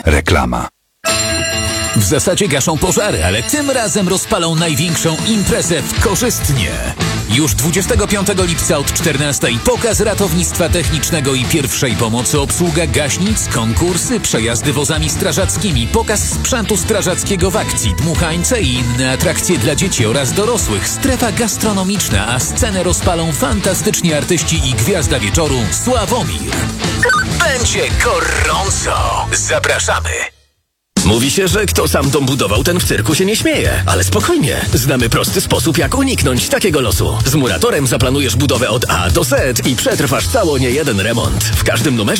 Reklama. W zasadzie gaszą pożary, ale tym razem rozpalą największą imprezę korzystnie. Już 25 lipca od 14 pokaz ratownictwa technicznego i pierwszej pomocy, obsługa gaśnic, konkursy, przejazdy wozami strażackimi, pokaz sprzętu strażackiego w akcji, dmuchańce i inne atrakcje dla dzieci oraz dorosłych, strefa gastronomiczna, a scenę rozpalą fantastyczni artyści i gwiazda wieczoru Sławomir. Będzie gorąco. Zapraszamy. Mówi się, że kto sam dom budował, ten w cyrku się nie śmieje. Ale spokojnie, znamy prosty sposób, jak uniknąć takiego losu. Z Muratorem zaplanujesz budowę od A do Z i przetrwasz cało niejeden remont. W każdym numerze